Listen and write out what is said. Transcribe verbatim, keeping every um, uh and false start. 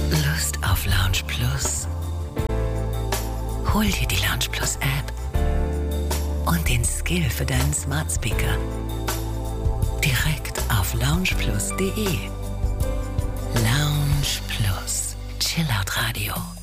Lust auf Lounge Plus? Hol dir die Lounge Plus App und den Skill für deinen Smart Speaker direkt auf lounge plus punkt de. Lounge Plus, Chillout Radio.